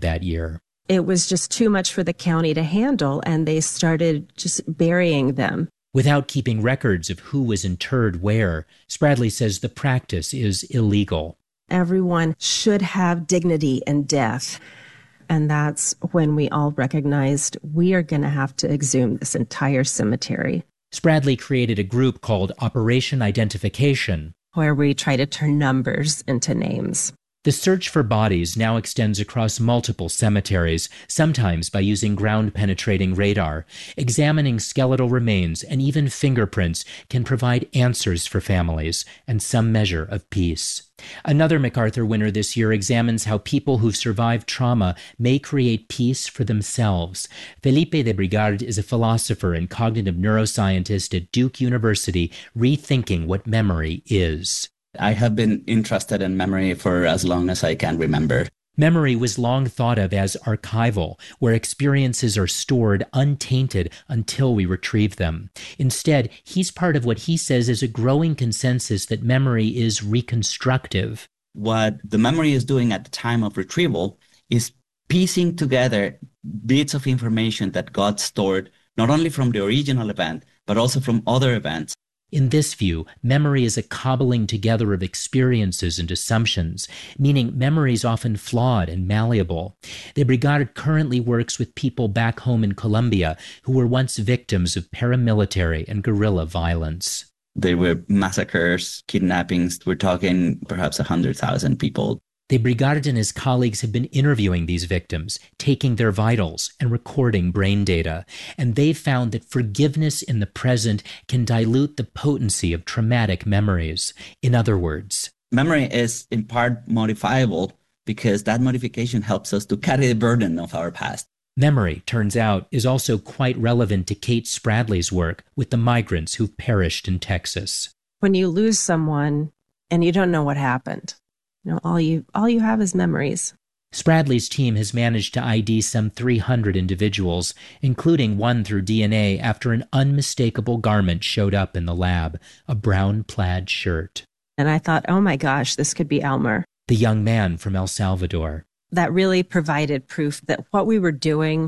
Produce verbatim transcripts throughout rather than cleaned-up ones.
that year. It was just too much for the county to handle, and they started just burying them. Without keeping records of who was interred where, Spradley says the practice is illegal. Everyone should have dignity in death. And that's when we all recognized we are going to have to exhume this entire cemetery. Spradley created a group called Operation Identification, where we try to turn numbers into names. The search for bodies now extends across multiple cemeteries, sometimes by using ground-penetrating radar. Examining skeletal remains and even fingerprints can provide answers for families and some measure of peace. Another MacArthur winner this year examines how people who've survived trauma may create peace for themselves. Felipe de Brigard is a philosopher and cognitive neuroscientist at Duke University, rethinking what memory is. I have been interested in memory for as long as I can remember. Memory was long thought of as archival, where experiences are stored untainted until we retrieve them. Instead, he's part of what he says is a growing consensus that memory is reconstructive. What the memory is doing at the time of retrieval is piecing together bits of information that got stored not only from the original event, but also from other events. In this view, memory is a cobbling together of experiences and assumptions, meaning memory is often flawed and malleable. De Brigard currently works with people back home in Colombia who were once victims of paramilitary and guerrilla violence. There were massacres, kidnappings. We're talking perhaps one hundred thousand people. De Brigard and his colleagues have been interviewing these victims, taking their vitals and recording brain data, and they've found that forgiveness in the present can dilute the potency of traumatic memories. In other words, memory is in part modifiable because that modification helps us to carry the burden of our past. Memory, turns out, is also quite relevant to Kate Spradley's work with the migrants who've perished in Texas. When you lose someone and you don't know what happened, You know, all you all you have is memories. Spradley's team has managed to I D some three hundred individuals, including one through D N A after an unmistakable garment showed up in the lab, a brown plaid shirt. And I thought, oh my gosh, this could be Elmer, the young man from El Salvador. That really provided proof that what we were doing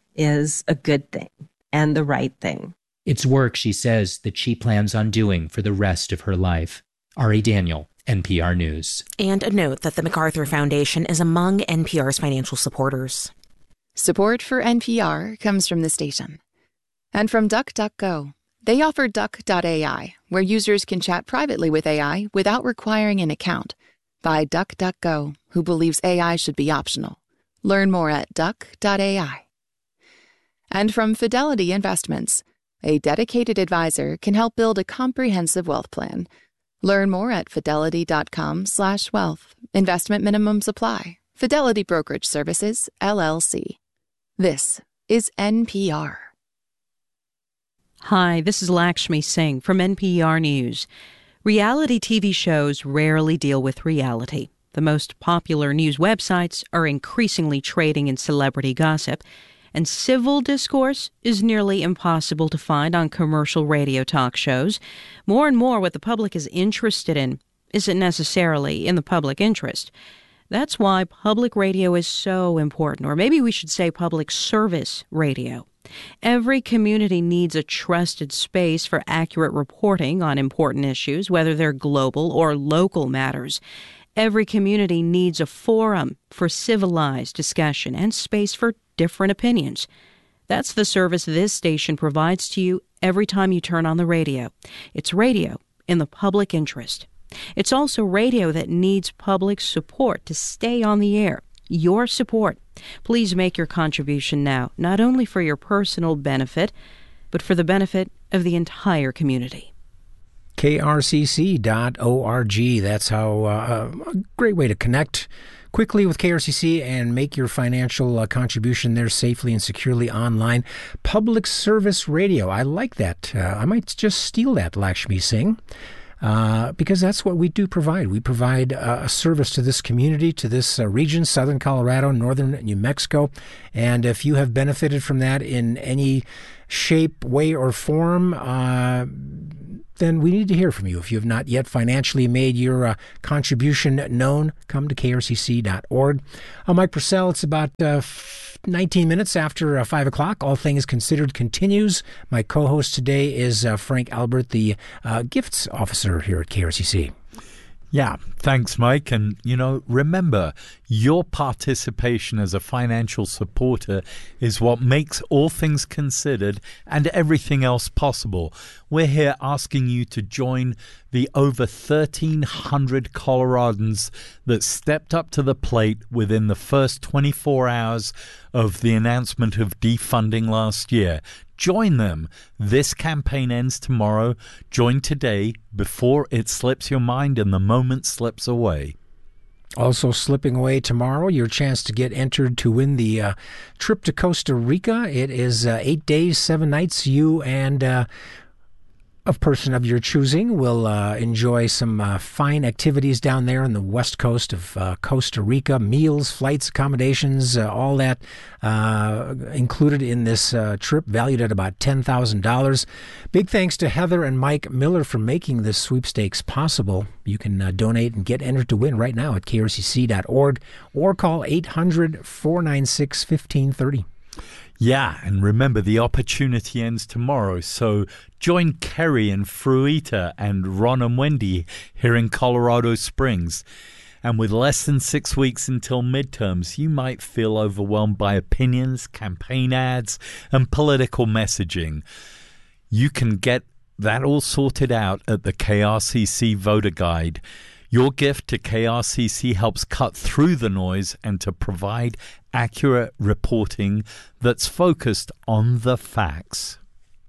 is a good thing and the right thing. It's work, she says, that she plans on doing for the rest of her life. Ari Daniel, N P R News. And a note that the MacArthur Foundation is among N P R's financial supporters. Support for N P R comes from the station. And from DuckDuckGo. They offer Duck dot A I, where users can chat privately with A I without requiring an account. By DuckDuckGo, who believes A I should be optional. Learn more at Duck dot A I. And from Fidelity Investments. A dedicated advisor can help build a comprehensive wealth plan. Learn more at fidelity.com slash wealth. Investment minimums apply. Fidelity Brokerage Services, L L C. This is N P R. Hi, this is Lakshmi Singh from N P R News. Reality T V shows rarely deal with reality. The most popular news websites are increasingly trading in celebrity gossip, and civil discourse is nearly impossible to find on commercial radio talk shows. More and more what the public is interested in isn't necessarily in the public interest. That's why public radio is so important, or maybe we should say public service radio. Every community needs a trusted space for accurate reporting on important issues, whether they're global or local matters. Every community needs a forum for civilized discussion and space for different opinions. That's the service this station provides to you every time you turn on the radio. It's radio in the public interest. It's also radio that needs public support to stay on the air. Your support. Please make your contribution now, not only for your personal benefit, but for the benefit of the entire community. K R C C dot org. That's how uh, a great way to connect quickly with K R C C and make your financial uh, contribution there safely and securely online. Public service radio. I like that. Uh, I might just steal that, Lakshmi Singh, uh, because that's what we do provide. We provide uh, a service to this community, to this uh, region, southern Colorado, northern New Mexico. And if you have benefited from that in any shape, way, or form, uh, then we need to hear from you. If you have not yet financially made your uh, contribution known, come to K R C C dot org. I'm Mike Purcell. It's about uh, nineteen minutes after uh, five o'clock. All Things Considered continues. My co-host today is uh, Frank Albert, the uh, gifts officer here at K R C C. Yeah, thanks, Mike. And, you know, remember, your participation as a financial supporter is what makes All Things Considered and everything else possible. We're here asking you to join the over thirteen hundred Coloradans that stepped up to the plate within the first twenty-four hours of the announcement of defunding last year. Join them. This campaign ends tomorrow. Join today before it slips your mind and the moment slips away. Also slipping away tomorrow, your chance to get entered to win the uh, trip to Costa Rica. It is uh, eight days, seven nights. You and uh, a person of your choosing will uh, enjoy some uh, fine activities down there on the west coast of uh, Costa Rica. Meals, flights, accommodations, uh, all that uh, included in this uh, trip, valued at about ten thousand dollars. Big thanks to Heather and Mike Miller for making this sweepstakes possible. You can uh, donate and get entered to win right now at K R C C dot org or call eight hundred, four nine six, fifteen thirty. Yeah, and remember, the opportunity ends tomorrow, so join Kerry and Fruita and Ron and Wendy here in Colorado Springs. And with less than six weeks until midterms, you might feel overwhelmed by opinions, campaign ads, and political messaging. You can get that all sorted out at the K R C C Voter Guide. Your gift to K R C C helps cut through the noise and to provide accurate reporting that's focused on the facts.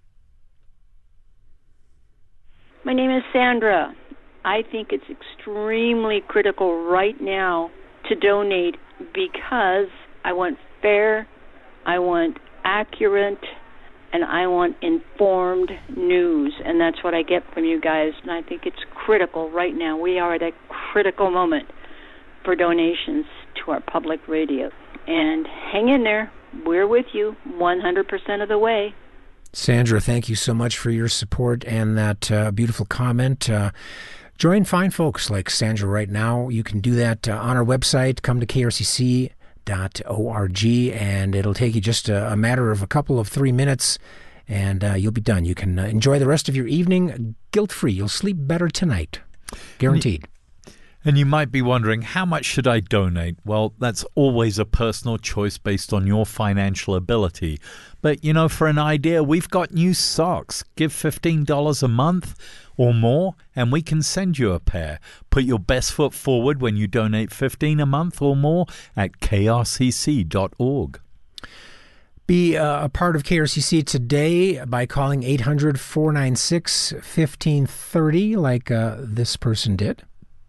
My name is Sandra. I think it's extremely critical right now to donate because I want fair, I want accurate, and I want informed news, and that's what I get from you guys, and I think it's critical right now. We are at a critical moment for donations to our public radio, and hang in there. We're with you one hundred percent of the way. Sandra, thank you so much for your support and that uh, beautiful comment. Uh, join fine folks like Sandra right now. You can do that uh, on our website. Come to K R C C dot org, and it'll take you just a, a matter of a couple of three minutes, and uh, you'll be done. You can uh, enjoy the rest of your evening guilt-free. You'll sleep better tonight. Guaranteed. And you might be wondering, how much should I donate? Well, that's always a personal choice based on your financial ability. But, you know, for an idea, we've got new socks. Give fifteen dollars a month or more, and we can send you a pair. Put your best foot forward when you donate fifteen dollars a month or more at K R C C dot org. Be uh, a part of K R C C today by calling eight hundred, four nine six, fifteen thirty like uh, this person did.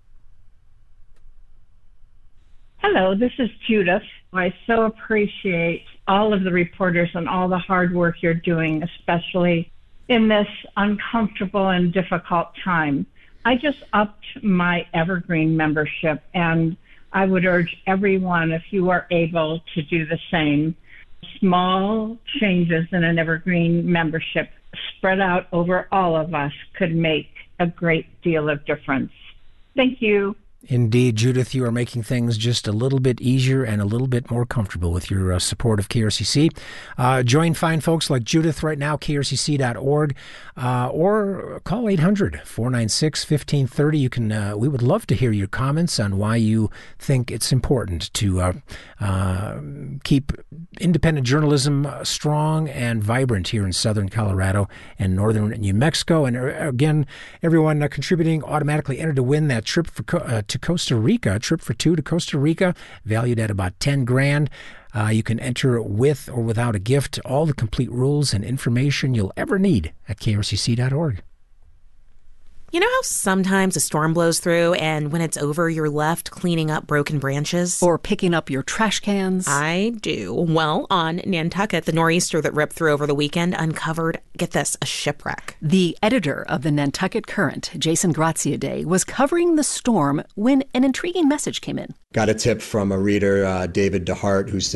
Hello, this is Judith. I so appreciate all of the reporters and all the hard work you're doing, especially in this uncomfortable and difficult time. I just upped my Evergreen membership, and I would urge everyone, if you are able, to do the same. Small changes in an Evergreen membership spread out over all of us could make a great deal of difference. Thank you. Indeed, Judith, you are making things just a little bit easier and a little bit more comfortable with your uh, support of K R C C. Uh, join fine folks like Judith right now, K R C C dot org, uh, or call eight hundred, four nine six, fifteen thirty. You can. Uh, we would love to hear your comments on why you think it's important to uh, uh, keep independent journalism strong and vibrant here in southern Colorado and northern New Mexico. And uh, again, everyone uh, contributing automatically entered to win that trip for uh, to Costa Rica, a trip for two to Costa Rica, valued at about ten grand. Uh, you can enter with or without a gift. All the complete rules and information you'll ever need at K R C C dot org. You know how sometimes a storm blows through and when it's over, you're left cleaning up broken branches? Or picking up your trash cans? I do. Well, on Nantucket, the nor'easter that ripped through over the weekend uncovered, get this, a shipwreck. The editor of the Nantucket Current, Jason Graziadei, was covering the storm when an intriguing message came in. Got a tip from a reader, uh, David DeHart, who said,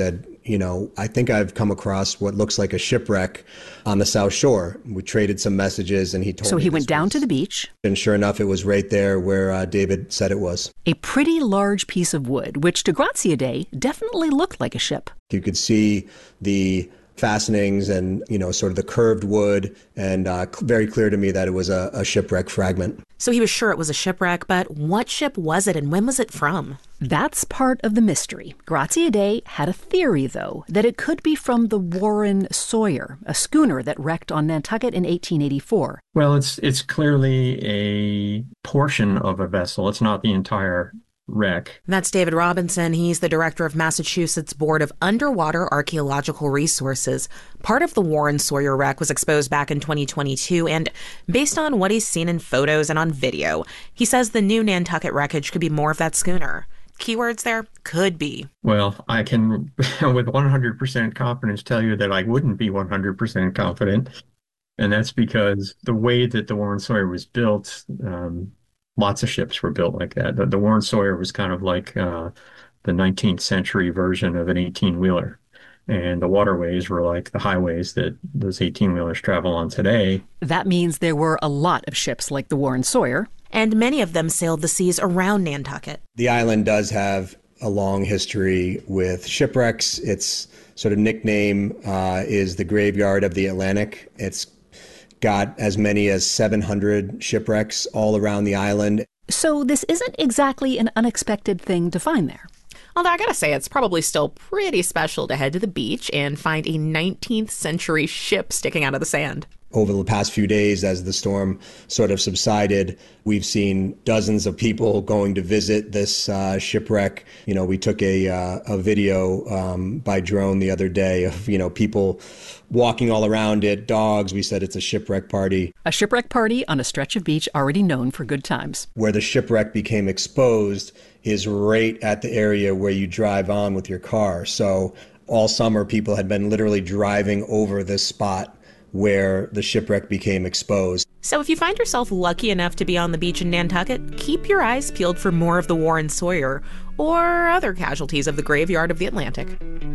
you know, I think I've come across what looks like a shipwreck on the South Shore. We traded some messages and he told so me. So he went down was, to the beach. And sure enough, it was right there where uh, David said it was. A pretty large piece of wood, which to Grazia Day definitely looked like a ship. You could see the fastenings and, you know, sort of the curved wood, and uh, very clear to me that it was a, a shipwreck fragment. So he was sure it was a shipwreck, but what ship was it and when was it from? That's part of the mystery. Grazia Day had a theory, though, that it could be from the Warren Sawyer, a schooner that wrecked on Nantucket in eighteen eighty-four. Well, it's it's clearly a portion of a vessel. It's not the entire wreck. That's David Robinson. He's the director of Massachusetts Board of Underwater Archaeological Resources. Part of the Warren Sawyer wreck was exposed back in twenty twenty-two, and based on what he's seen in photos and on video, he says the new Nantucket wreckage could be more of that schooner. Keywords there, could be. Well, I can with one hundred percent confidence tell you that I wouldn't be one hundred percent confident, and that's because the way that the Warren Sawyer was built, um, lots of ships were built like that. The, the Warren Sawyer was kind of like uh, the nineteenth century version of an eighteen-wheeler. And the waterways were like the highways that those eighteen-wheelers travel on today. That means there were a lot of ships like the Warren Sawyer. And many of them sailed the seas around Nantucket. The island does have a long history with shipwrecks. Its sort of nickname uh, is the Graveyard of the Atlantic. It's got as many as seven hundred shipwrecks all around the island. So this isn't exactly an unexpected thing to find there. Although I gotta say, it's probably still pretty special to head to the beach and find a nineteenth century ship sticking out of the sand. Over the past few days, as the storm sort of subsided, we've seen dozens of people going to visit this uh, shipwreck. You know, we took a uh, a video um, by drone the other day of, you know, people walking all around it, dogs. We said it's a shipwreck party. A shipwreck party on a stretch of beach already known for good times. Where the shipwreck became exposed is right at the area where you drive on with your car. So all summer, people had been literally driving over this spot where the shipwreck became exposed. So if you find yourself lucky enough to be on the beach in Nantucket, keep your eyes peeled for more of the Warren Sawyer or other casualties of the Graveyard of the Atlantic.